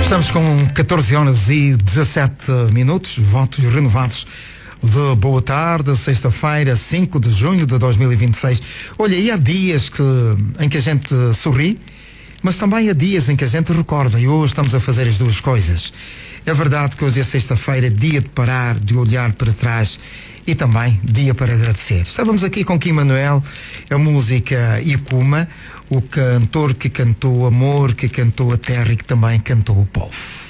Estamos com 14 horas e 17 minutos, votos renovados de boa tarde, sexta-feira, 5 de junho de 2026. Olha, e há dias em que a gente sorri, mas também há dias em que a gente recorda, e hoje estamos a fazer as duas coisas. É verdade que hoje é sexta-feira, dia de parar, de olhar para trás e também dia para agradecer. Estávamos aqui com Kim Manuel, a música Icuma, o cantor que cantou amor, que cantou a terra e que também cantou o povo.